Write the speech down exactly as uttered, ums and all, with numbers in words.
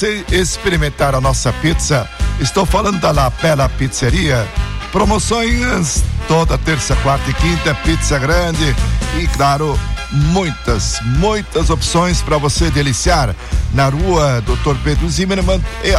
Você experimentar a nossa pizza, estou falando da La Bella Pizzeria. Promoções toda terça, quarta e quinta, pizza grande e, claro, muitas, muitas opções para você deliciar na rua doutor Pedro Zimmermann,